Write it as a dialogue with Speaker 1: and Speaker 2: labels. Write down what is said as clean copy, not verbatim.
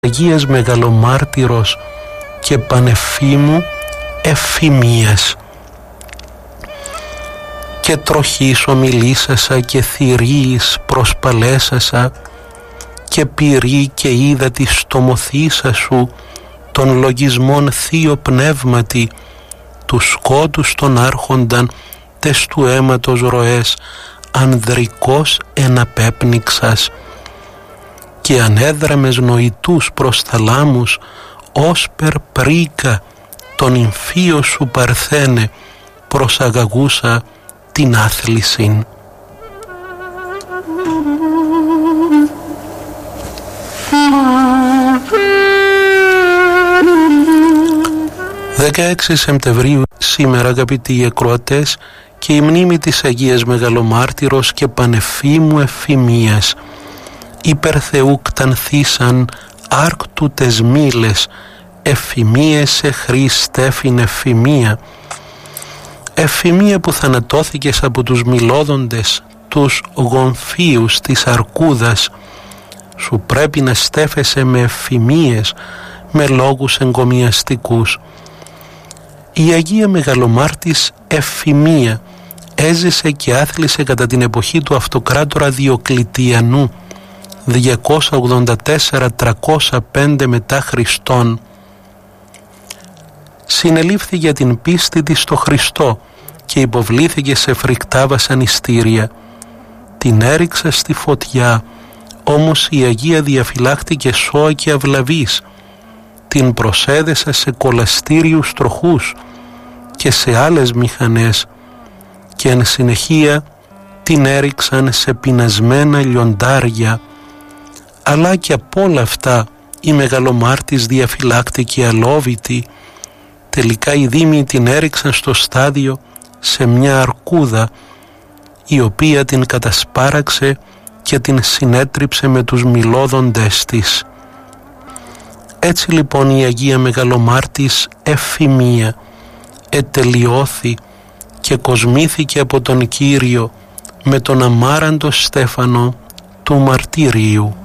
Speaker 1: Αγίας Μεγαλομάρτυρος και Πανεφήμου Εφημίας. Και τροχής ομιλήσασα και θηρίης προσπαλέσασα και πυρή και είδα τη στομωθήσα σου των λογισμών θείο πνεύματι του σκότους των άρχονταν τες του αίματος ροές ανδρικός εναπέπνιξας και ανέδραμες νοητούς προς θαλάμους όσπερ πρίκα τον υμφίο σου παρθένε προσαγαγούσα την άθλησιν. 16 Σεπτεμβρίου σήμερα, αγαπητοί ακροατές, και η μνήμη της Αγίας Μεγαλομάρτυρος και Πανεφήμου Εφημίας. Υπερ Θεού κτανθήσαν άρκτου τες μήλες, εφημίες Χριστέφην Εφημία. Εφημία που θανατώθηκες από τους μιλόδοντες, τους γομφίους της αρκούδας. Σου πρέπει να στέφεσαι με εφημίες, με λόγους εγκομιαστικούς. Η Αγία Μεγαλομάρτης Εφημία έζησε και άθλησε κατά την εποχή του αυτοκράτορα Διοκλητιανού 284-305 μετά Χριστόν. Συνελήφθη για την πίστη της στο Χριστό και υποβλήθηκε σε φρικτά βασανιστήρια. Την έριξε στη φωτιά, όμως η Αγία διαφυλάχτηκε σώα και αυλαβής. Την προσέδεσα σε κολαστήριους τροχούς και σε άλλες μηχανές και εν συνεχεία την έριξαν σε πεινασμένα λιοντάρια. Αλλά και από όλα αυτά η Μεγαλομάρτης διαφυλάχτηκε αλόβητη. Τελικά οι δήμοι την έριξαν στο στάδιο σε μια αρκούδα, η οποία την κατασπάραξε και την συνέτριψε με τους μιλόδοντες της. Έτσι λοιπόν η Αγία Μεγαλομάρτης Εφημία ετελειώθη και κοσμήθηκε από τον Κύριο με τον αμάραντο στέφανο του μαρτυρίου.